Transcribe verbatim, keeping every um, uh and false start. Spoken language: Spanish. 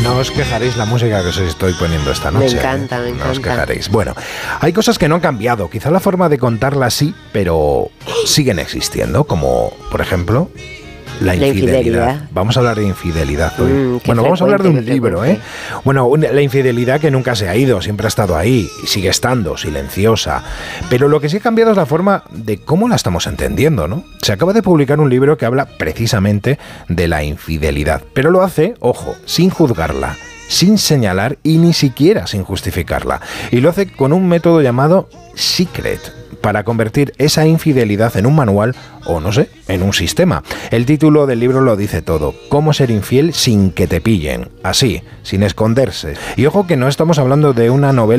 No os quejaréis la música que os estoy poniendo esta noche. Me encanta, me ¿eh? encanta. No os quejaréis. Bueno, hay cosas que no han cambiado. Quizá la forma de contarlas sí, pero siguen existiendo, como, por ejemplo, la infidelidad. La infidelidad. Vamos a hablar de infidelidad hoy. Mm, bueno, vamos a hablar de un frecuente, libro, ¿eh? Bueno, una, la infidelidad que nunca se ha ido, siempre ha estado ahí y sigue estando, silenciosa. Pero lo que sí ha cambiado es la forma de cómo la estamos entendiendo, ¿no? Se acaba de publicar un libro que habla precisamente de la infidelidad, pero lo hace, ojo, sin juzgarla, sin señalar y ni siquiera sin justificarla. Y lo hace con un método llamado Secret, para convertir esa infidelidad en un manual o, no sé, en un sistema. El título del libro lo dice todo: cómo ser infiel sin que te pillen, así, sin esconderse. Y ojo que no estamos hablando de una novela